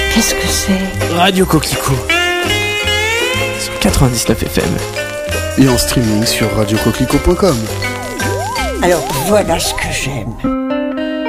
Qu'est-ce que c'est ? Radio Coquelicot sur 99 FM. Et en streaming sur radiocoquelicot.com. Alors voilà ce que j'aime.